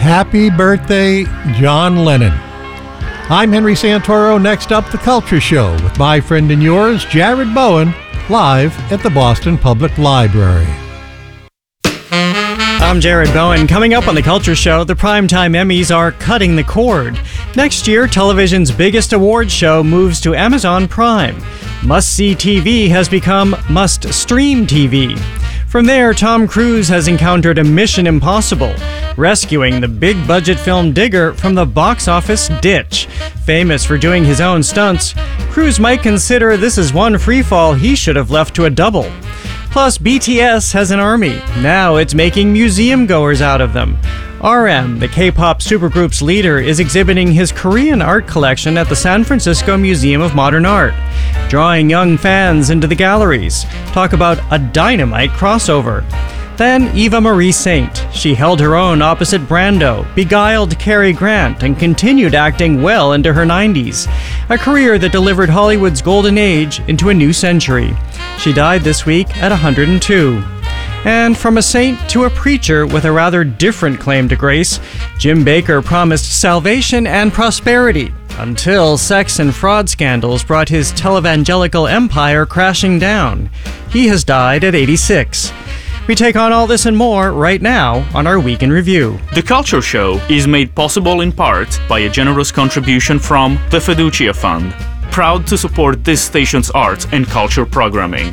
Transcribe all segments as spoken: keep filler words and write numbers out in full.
Happy birthday, John Lennon. I'm Henry Santoro. Next up, The Culture Show with my friend and yours, Jared Bowen, live at the Boston Public Library. I'm Jared Bowen. Coming up on The Culture Show, the Primetime Emmys are cutting the cord. Next year, television's biggest award show moves to Amazon Prime. Must-see T V has become must-stream T V. From there, Tom Cruise has encountered a mission impossible, rescuing the big-budget film Digger from the box office ditch. Famous for doing his own stunts, Cruise might consider this is one freefall he should have left to a double. Plus, B T S has an army. Now it's making museum-goers out of them. R M, the K-pop supergroup's leader, is exhibiting his Korean art collection at the San Francisco Museum of Modern Art, drawing young fans into the galleries. Talk about a dynamite crossover. Then Eva Marie Saint. She held her own opposite Brando, beguiled Cary Grant, and continued acting well into her nineties. A career that delivered Hollywood's golden age into a new century. She died this week at one hundred two. And from a saint to a preacher with a rather different claim to grace, Jim Bakker promised salvation and prosperity until sex and fraud scandals brought his televangelical empire crashing down. He has died at eighty-six. We take on all this and more right now on our Week in Review. The Culture Show is made possible in part by a generous contribution from the Fiducia Fund, proud to support this station's arts and culture programming.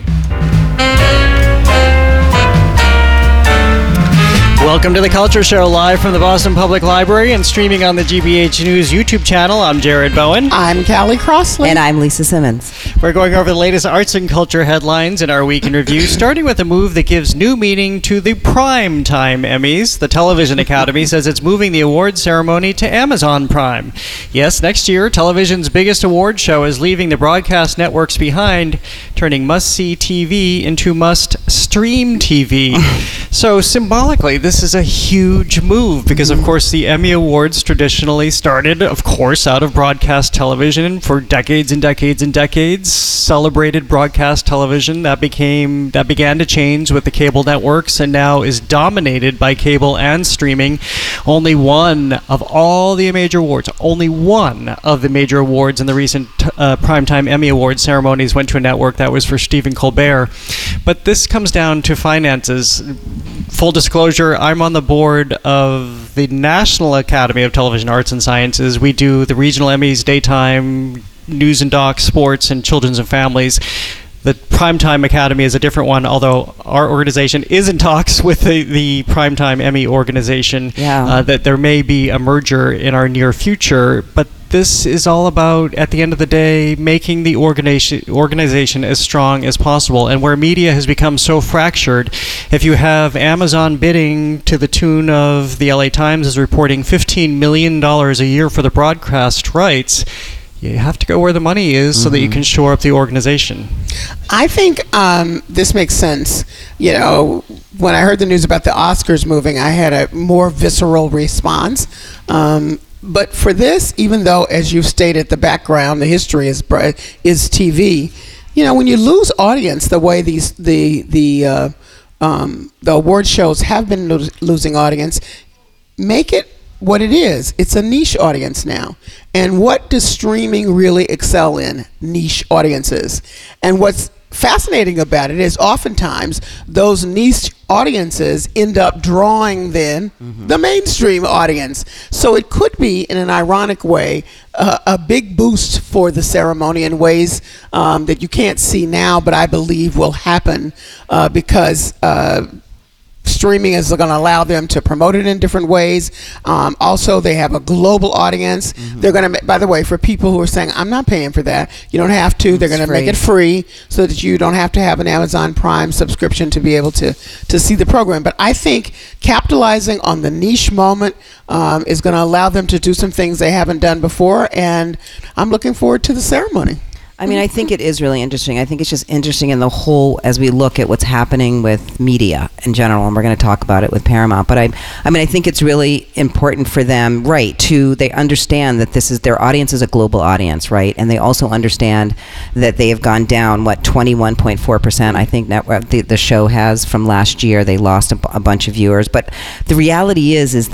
Welcome to The Culture Show, live from the Boston Public Library and streaming on the G B H News YouTube channel. I'm Jared Bowen. I'm Callie Crossley. And I'm Lisa Simmons. We're going over the latest arts and culture headlines in our Week in Review, starting with a move that gives new meaning to the Primetime Emmys. The Television Academy says it's moving the award ceremony to Amazon Prime. Yes, next year, television's biggest award show is leaving the broadcast networks behind, turning must-see T V into must-stream T V. So symbolically, this is a huge move because, of course, the Emmy Awards traditionally started, of course, out of broadcast television for decades and decades and decades. Celebrated broadcast television that became that began to change with the cable networks and now is dominated by cable and streaming. Only one of all the major awards, only one of the major awards in the recent uh, Primetime Emmy Awards ceremonies went to a network. That was for Stephen Colbert. But this comes down to finances. Full disclosure, I'm on the board of the National Academy of Television Arts and Sciences. We do the regional Emmys, daytime, news and doc, sports, and children's and families. The Primetime Academy is a different one, although our organization is in talks with the, the Primetime Emmy organization. Yeah. Uh, that there may be a merger in our near future, but this is all about, at the end of the day, making the organization organization as strong as possible. And where media has become so fractured, if you have Amazon bidding to the tune of, the L A Times is reporting fifteen million dollars a year for the broadcast rights, you have to go where the money is, mm-hmm. so that you can shore up the organization. I think um, this makes sense. You know, when I heard the news about the Oscars moving, I had a more visceral response. Um, but for this, even though, as you've stated, the background, the history is is T V, you know, when you lose audience the way these the the uh, um, the award shows have been lo- losing audience, make it what it is. It's a niche audience now. And what does streaming really excel in? Niche audiences. And what's fascinating about it is oftentimes those niche audiences end up drawing then mm-hmm. the mainstream audience. So it could be, in an ironic way, uh, a big boost for the ceremony in ways um, that you can't see now, but I believe will happen uh, because uh, streaming is going to allow them to promote it in different ways. Um, also, they have a global audience. Mm-hmm. They're going to, by the way, for people who are saying, I'm not paying for that, you don't have to. It's They're going to make it free so that you don't have to have an Amazon Prime subscription to be able to, to see the program. But I think capitalizing on the niche moment um, is going to allow them to do some things they haven't done before. And I'm looking forward to the ceremony. I mean, I think it is really interesting. I think it's just interesting in the whole, as we look at what's happening with media in general, and we're going to talk about it with Paramount. But I, I mean, I think it's really important for them, right, to, they understand that this is, their audience is a global audience, right? And they also understand that they have gone down, what, twenty-one point four percent, I think that the, the show has from last year. They lost a, a bunch of viewers. But the reality is, is that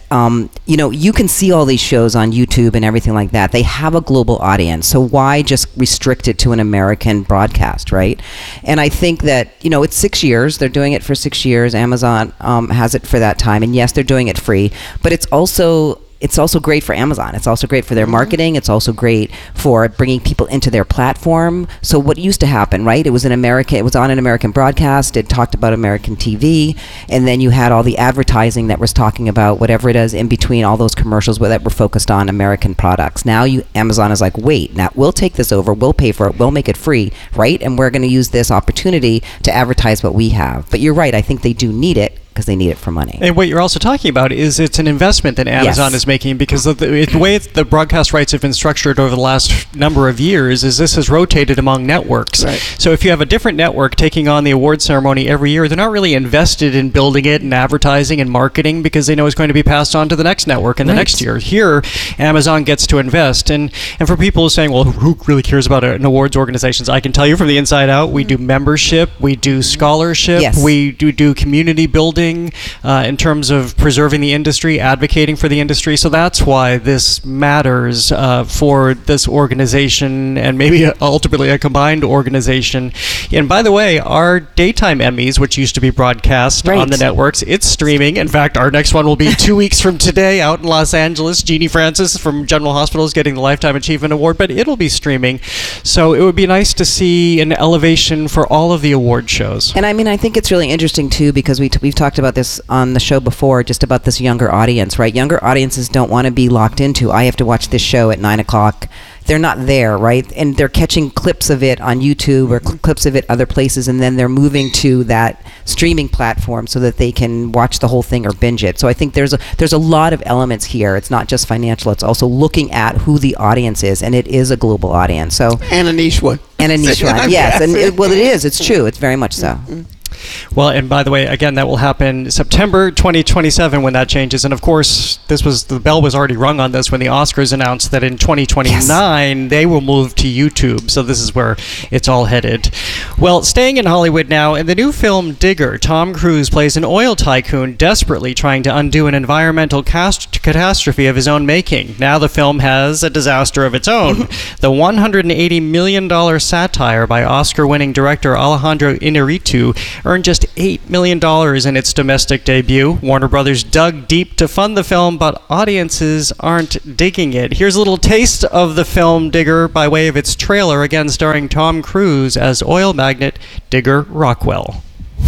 um, you know, you can see all these shows on YouTube and everything like that. They have a global audience, so why just restrict it to an American broadcast, right? And I think that, you know, it's six years. They're doing it for six years. Amazon um, has it for that time, and yes, they're doing it free, but it's also it's also great for Amazon. It's also great for their marketing. It's also great for bringing people into their platform. So what used to happen, right? It was an American, it was on an American broadcast. It talked about American T V. And then you had all the advertising that was talking about whatever it is in between all those commercials that were focused on American products. Now you, Amazon is like, wait, now we'll take this over. We'll pay for it. We'll make it free, right? And we're going to use this opportunity to advertise what we have. But you're right. I think they do need it, because they need it for money. And what you're also talking about is it's an investment that Amazon Yes. is making, because of the, the way the broadcast rights have been structured over the last number of years is this has rotated among networks. Right. So if you have a different network taking on the award ceremony every year, they're not really invested in building it and advertising and marketing, because they know it's going to be passed on to the next network and the Right. next year. Here, Amazon gets to invest. And, and for people who are saying, well, who really cares about an awards organizations? I can tell you from the inside out, we do membership, we do scholarship, Yes. we do do community building, uh, in terms of preserving the industry, advocating for the industry. So that's why this matters uh, for this organization, and maybe ultimately a combined organization. And by the way, our daytime Emmys, which used to be broadcast Right. on the networks, it's streaming. In fact, our next one will be two weeks from today out in Los Angeles. Jeannie Francis from General Hospital is getting the Lifetime Achievement Award, but it'll be streaming. So it would be nice to see an elevation for all of the award shows. And I mean, I think it's really interesting too, because we t- we've talked about this on the show before, just about this younger audience, right? Younger audiences don't want to be locked into, I have to watch this show at nine o'clock. They're not there, right? And they're catching clips of it on YouTube or cl- clips of it other places, and then they're moving to that streaming platform so that they can watch the whole thing or binge it. So I think there's a there's a lot of elements here. It's not just financial. It's also looking at who the audience is, and it is a global audience. So And a niche one. and a niche one, yes, and it, well, it is. It's true. It's very much so. Well, and by the way, again, that will happen September twenty twenty-seven when that changes. And of course, this was the bell was already rung on this when the Oscars announced that in twenty twenty-nine Yes. they will move to YouTube. So this is where it's all headed. Well, staying in Hollywood now, in the new film Digger, Tom Cruise plays an oil tycoon desperately trying to undo an environmental cast- catastrophe of his own making. Now the film has a disaster of its own. The one hundred eighty million dollars satire by Oscar-winning director Alejandro Inarritu earned just eight million dollars in its domestic debut. Warner Brothers dug deep to fund the film, but audiences aren't digging it. Here's a little taste of the film Digger by way of its trailer, again starring Tom Cruise as oil magnate Digger Rockwell.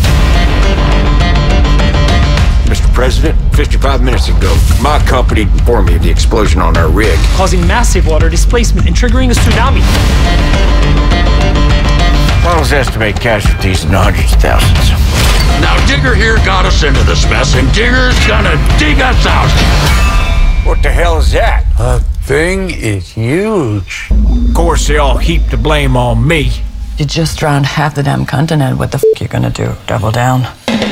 Mister President, fifty-five minutes ago, my company informed me of the explosion on our rig. Causing massive water displacement and triggering a tsunami. Models estimate casualties in the hundreds of thousands. Now Digger here got us into this mess, and Digger's gonna dig us out. What the hell is that? The thing is huge. Of course, they all heap the blame on me. You just drowned half the damn continent. What the f*** you gonna do? Double down?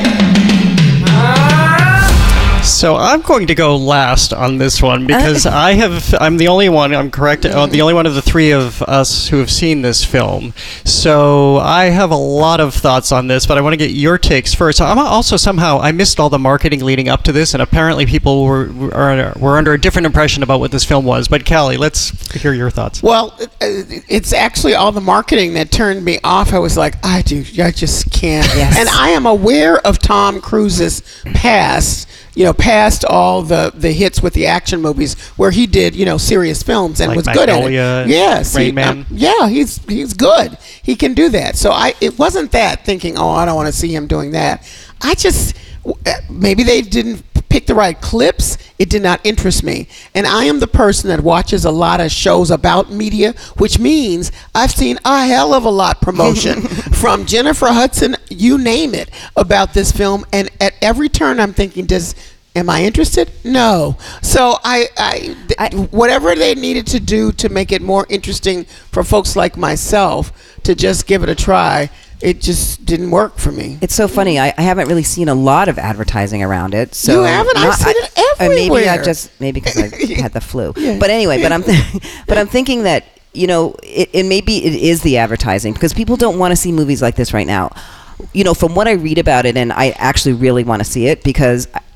So I'm going to go last on this one because I have, I'm the only one, I'm correct, uh, the only one of the three of us who have seen this film. So I have a lot of thoughts on this, but I want to get your takes first. I'm also somehow, I missed all the marketing leading up to this, and apparently people were, were, were under a different impression about what this film was. But Callie, let's hear your thoughts. Well, it- it's actually all the marketing that turned me off. I was like, I do, I just can't. Yes. And I am aware of Tom Cruise's past, you know, past all the, the hits with the action movies where he did, you know, serious films and Like was good at Magnolia, it. Yes. Rain he- Man. uh, yeah, he's he's good. He can do that. So I it wasn't that thinking, oh, I don't want to see him doing that. I just maybe they didn't pick the right clips. It did not interest me. And I am the person that watches a lot of shows about media, which means I've seen a hell of a lot promotion from Jennifer Hudson, you name it, about this film. And at every turn I'm thinking, does am I interested? No. So I, I, th- I- whatever they needed to do to make it more interesting for folks like myself to just give it a try, it just didn't work for me. It's so funny. I, I haven't really seen a lot of advertising around it. So You haven't? I've seen it I, Maybe I everywhere. just maybe because I had the flu. Yeah. But anyway, but I'm but I'm thinking that you know it, it maybe it is the advertising because people don't want to see movies like this right now. You know, from what I read about it, and I actually really want to see it because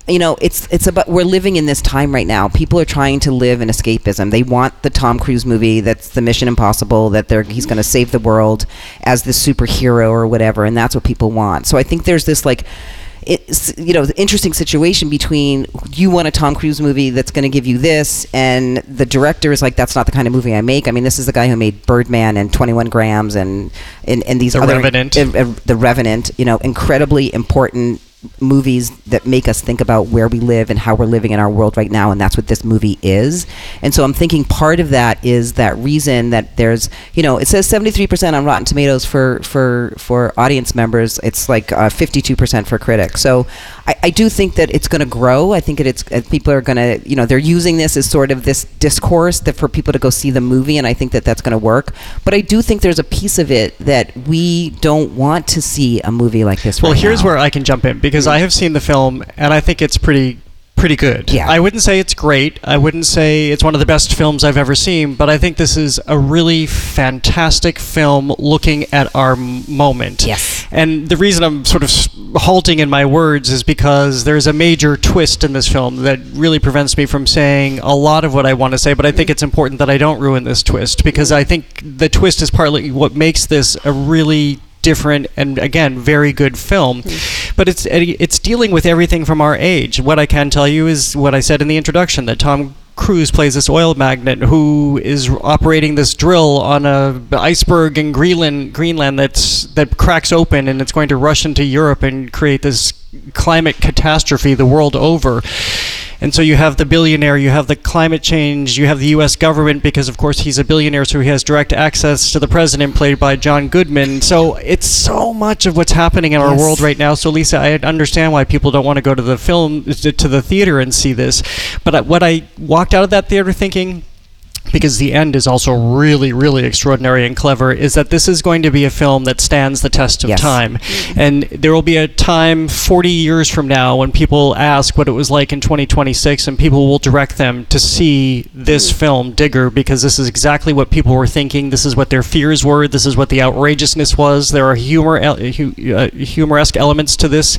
you know, it's it's about we're living in this time right now. People are trying to live in escapism. They want the Tom Cruise movie that's the Mission Impossible, that they're he's going to save the world as this superhero or whatever, and that's what people want. So I think there's this like, it's, you know, interesting situation between you want a Tom Cruise movie that's going to give you this, and the director is like, that's not the kind of movie I make. I mean, this is the guy who made Birdman and twenty-one grams and and, and these The other Revenant. uh, uh, The Revenant, you know, incredibly important movies that make us think about where we live and how we're living in our world right now, and that's what this movie is. And so I'm thinking part of that is that reason that there's, you know, it says seventy-three percent on Rotten Tomatoes for for for audience members. It's like uh, fifty-two percent for critics. So I, I do think that it's going to grow. I think that it's uh, people are going to, you know, they're using this as sort of this discourse that for people to go see the movie, and I think that that's going to work. But I do think there's a piece of it that we don't want to see a movie like this. Well, right here's now. where I can jump in, because I have seen the film and I think it's pretty pretty good. Yeah. I wouldn't say it's great. I wouldn't say it's one of the best films I've ever seen, but I think this is a really fantastic film looking at our m- moment. Yes. And the reason I'm sort of s- halting in my words is because there's a major twist in this film that really prevents me from saying a lot of what I want to say, but I think it's important that I don't ruin this twist, because I think the twist is partly what makes this a really different and, again, very good film. Mm-hmm. But it's it's dealing with everything from our age. What I can tell you is what I said in the introduction, that Tom Cruise plays this oil magnate who is operating this drill on a iceberg in Greenland, Greenland that's that cracks open, and it's going to rush into Europe and create this climate catastrophe the world over. And so you have the billionaire, you have the climate change, you have the U S government, because of course he's a billionaire, so he has direct access to the president, played by John Goodman. So it's so much of what's happening in our Yes. world right now. So Lisa, I understand why people don't want to go to the film, to the theater and see this. But what I walked out of that theater thinking, because the end is also really, really extraordinary and clever, is that this is going to be a film that stands the test of Yes. time. And there will be a time forty years from now when people ask what it was like in twenty twenty-six, and people will direct them to see this film, Digger, because this is exactly what people were thinking. This is what their fears were. This is what the outrageousness was. There are humor, uh, hu- uh, humoresque elements to this.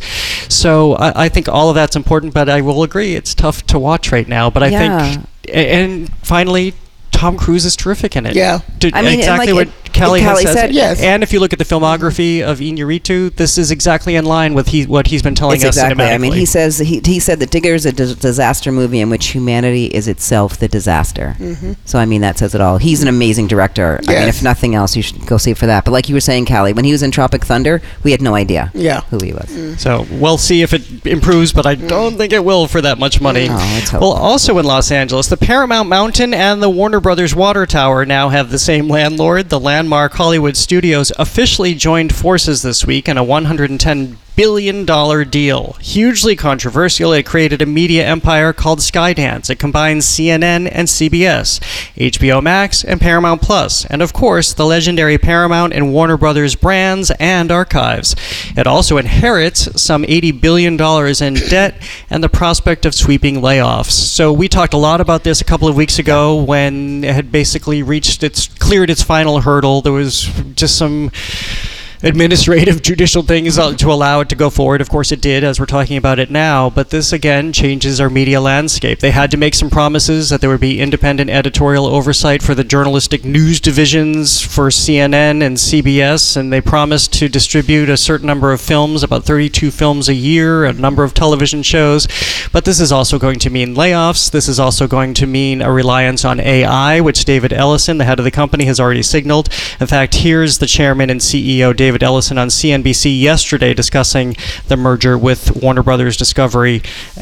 So I, I think all of that's important, but I will agree it's tough to watch right now. But I Yeah. think, and finally, Tom Cruise is terrific in it. Yeah. Did- I mean, and exactly like what it- Kelly, has Kelly said. said- Yes. And if you look at the filmography of Iñárritu, this is exactly in line with he, what he's been telling It's us exactly. I mean, cinematically. he says he, he said that Digger is a dis- disaster movie in which humanity is itself the disaster. Mm-hmm. So I mean, that says it all. He's an amazing director. I mean, Yes. if nothing else, you should go see it for that. But like you were saying, Callie, when he was in Tropic Thunder, we had no idea Yeah. who he was. So we'll see if it improves, but I don't think it will for that much money. Oh, let's hope. Well, also in Los Angeles, the Paramount Mountain and the Warner Brothers Water Tower now have the same landlord. The landmark Hollywood Studios officially joined forces this week in a one hundred ten billion dollars deal. Hugely controversial, it created a media empire called Skydance. It combines C N N and C B S, H B O Max, and Paramount Plus, and of course, the legendary Paramount and Warner Brothers brands and archives. It also inherits some eighty billion dollars in debt and the prospect of sweeping layoffs. So we talked a lot about this a couple of weeks ago when it had basically reached its, cleared its final hurdle. There was just some administrative, judicial things to allow it to go forward. Of course it did, as we're talking about it now, but this again changes our media landscape. They had to make some promises that there would be independent editorial oversight for the journalistic news divisions for C N N and C B S, and they promised to distribute a certain number of films, about thirty-two films a year, a number of television shows. But this is also going to mean layoffs. This is also going to mean a reliance on A I, which David Ellison, the head of the company, has already signaled. In fact, here's the chairman and C E O, David David Ellison, on C N B C yesterday discussing the merger with Warner Brothers Discovery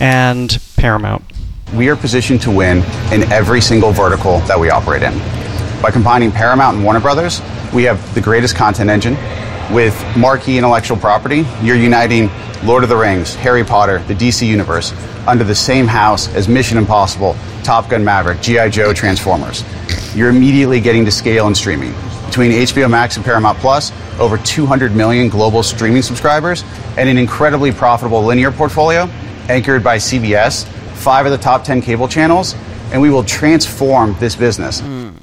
and Paramount. We are positioned to win in every single vertical that we operate in. By combining Paramount and Warner Brothers, we have the greatest content engine. With marquee intellectual property, you're uniting Lord of the Rings, Harry Potter, the D C Universe, under the same house as Mission Impossible, Top Gun Maverick, G I Joe, Transformers. You're immediately getting to scale and streaming. Between H B O Max and Paramount Plus, over two hundred million global streaming subscribers, and an incredibly profitable linear portfolio anchored by C B S, five of the top ten cable channels, and we will transform this business. Mm.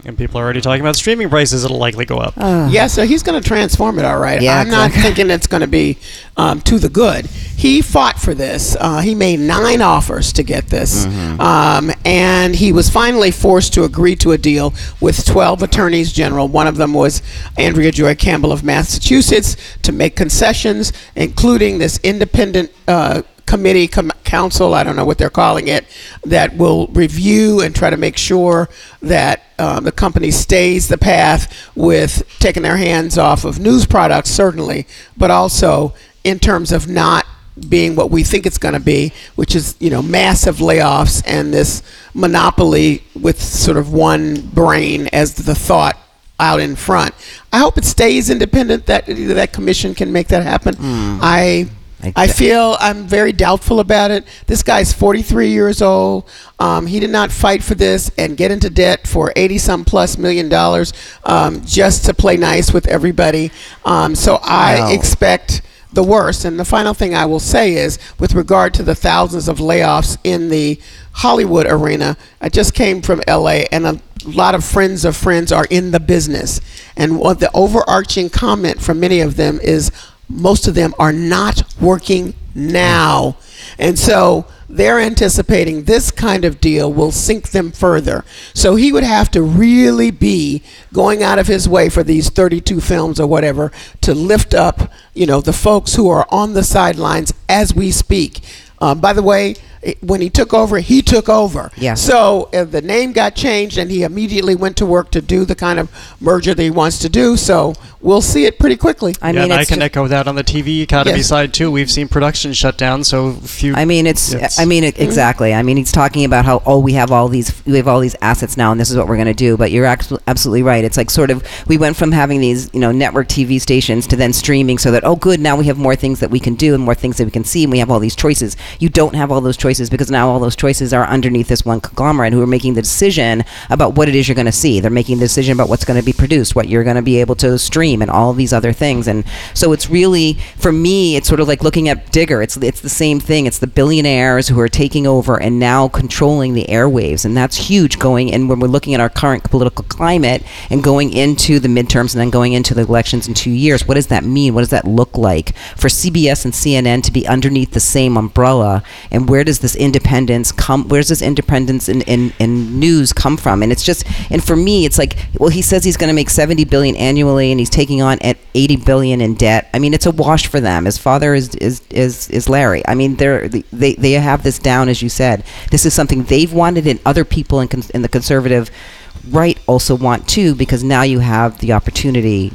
And people are already talking about streaming prices. It'll likely go up. Uh. Yeah, so he's going to transform it, all right. Yeah, I'm exactly. not thinking it's going to be um, to the good. He fought for this. Uh, he made nine offers to get this. Mm-hmm. Um, and he was finally forced to agree to a deal with twelve attorneys general. One of them was Andrea Joy Campbell of Massachusetts, to make concessions, including this independent uh, committee, com- council, I don't know what they're calling it, that will review and try to make sure that um, the company stays the path with taking their hands off of news products, certainly, but also in terms of not being what we think it's going to be, which is, you know, massive layoffs and this monopoly with sort of one brain as the thought out in front. I hope it stays independent, that that commission can make that happen. Mm. I I feel I'm very doubtful about it. This guy's forty-three years old. Um, he did not fight for this and get into debt for eighty some plus million dollars um, just to play nice with everybody. Um, so I wow. expect the worst. And the final thing I will say is, with regard to the thousands of layoffs in the Hollywood arena, I just came from L A, and a lot of friends of friends are in the business. And what the overarching comment from many of them is, most of them are not working now. And so they're anticipating this kind of deal will sink them further. So he would have to really be going out of his way for these thirty-two films or whatever to lift up, you know, the folks who are on the sidelines as we speak. Um, by the way, when he took over, he took over. Yeah. So uh, the name got changed, and he immediately went to work to do the kind of merger that he wants to do. So we'll see it pretty quickly. I yeah, mean, and I can echo that on the T V Academy yes. side too. We've seen production shut down. So few. I mean, it's. it's I mean, it, exactly. I mean, he's talking about how oh, we have all these, we have all these assets now, and this is what we're going to do. But you're absolutely right. It's like sort of we went from having these, you know, network T V stations to then streaming, so that oh, good, now we have more things that we can do and more things that we can see, and we have all these choices. You don't have all those choices because now all those choices are underneath this one conglomerate who are making the decision about what it is you're going to see. They're making the decision about what's going to be produced, what you're going to be able to stream, and all of these other things. And so it's really, for me, it's sort of like looking at Digger. It's it's the same thing. It's the billionaires who are taking over and now controlling the airwaves, and that's huge. Going and when we're looking at our current political climate and going into the midterms and then going into the elections in two years, what does that mean? What does that look like for C B S and C N N to be underneath the same umbrella? And where does this independence come? Where's this independence in, in, in news come from? And it's just, and for me, it's like, well, he says he's going to make seventy billion dollars annually, and he's taking on at eighty billion dollars in debt. I mean, it's a wash for them. His father is is is, is Larry. I mean, they're they they have this down, as you said. This is something they've wanted, and other people in, in the conservative right also want too, because now you have the opportunity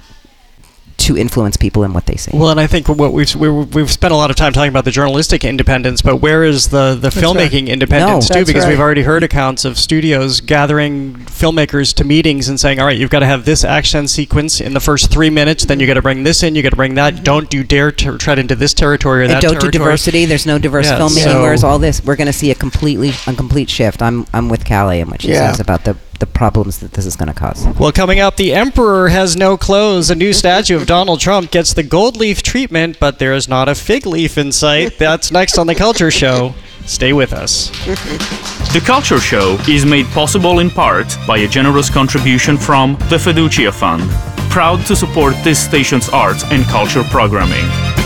to influence people in what they say. Well, and I think what we've we've, we've spent a lot of time talking about the journalistic independence, but where is the, the filmmaking right. independence no, too? Because right. we've already heard accounts of studios gathering filmmakers to meetings and saying, all right, you've got to have this action sequence in the first three minutes, then you got to bring this in, you got to bring that. Mm-hmm. Don't you dare to tread into this territory or and that don't territory. do diversity. There's no diverse yeah, filmmaking. So where's all this? We're going to see a completely a complete shift. I'm I'm with Callie and what she yeah. says about the the problems that this is going to cause. Well, coming up, the Emperor has no clothes. A new statue of Donald Trump gets the gold leaf treatment, but there is not a fig leaf in sight. That's next on The Culture Show. Stay with us. The Culture Show is made possible in part by a generous contribution from the Fiducia Fund, proud to support this station's arts and culture programming.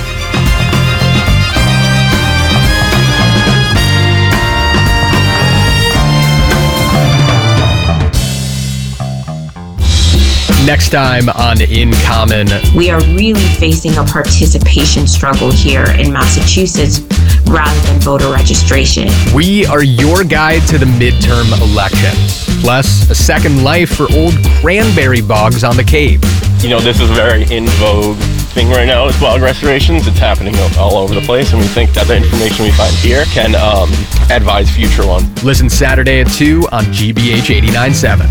Next time on In Common. We are really facing a participation struggle here in Massachusetts rather than voter registration. We are your guide to the midterm election. Plus, a second life for old cranberry bogs on the Cape. You know, this is a very in vogue thing right now with bog restorations. It's happening all over the place, and we think that the information we find here can um, advise future ones. Listen Saturday at two on G B H eighty-nine point seven.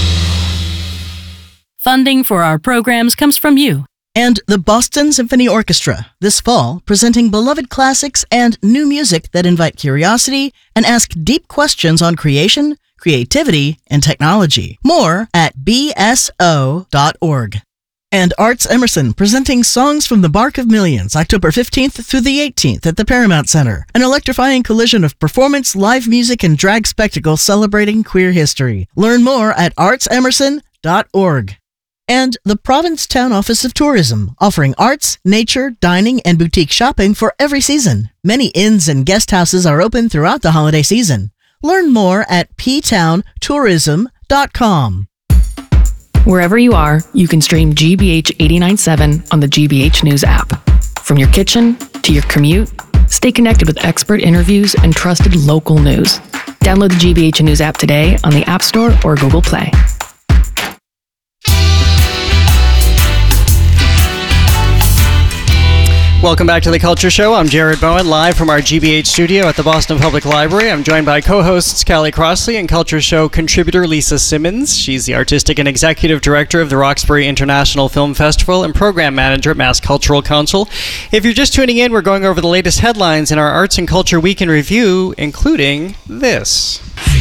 Funding for our programs comes from you. And the Boston Symphony Orchestra, this fall, presenting beloved classics and new music that invite curiosity and ask deep questions on creation, creativity, and technology. More at b s o dot org. And Arts Emerson, presenting Songs from the Bark of Millions, October fifteenth through the eighteenth at the Paramount Center. An electrifying collision of performance, live music, and drag spectacle celebrating queer history. Learn more at arts emerson dot org. And the Provincetown Office of Tourism, offering arts, nature, dining, and boutique shopping for every season. Many inns and guest houses are open throughout the holiday season. Learn more at p town tourism dot com. Wherever you are, you can stream G B H eighty-nine point seven on the G B H News app. From your kitchen to your commute, stay connected with expert interviews and trusted local news. Download the G B H News app today on the App Store or Google Play. Welcome back to The Culture Show. I'm Jared Bowen, live from our G B H studio at the Boston Public Library. I'm joined by co-hosts Callie Crossley and Culture Show contributor Lisa Simmons. She's the artistic and executive director of the Roxbury International Film Festival and program manager at Mass Cultural Council. If you're just tuning in, we're going over the latest headlines in our Arts and Culture Week in Review, including this.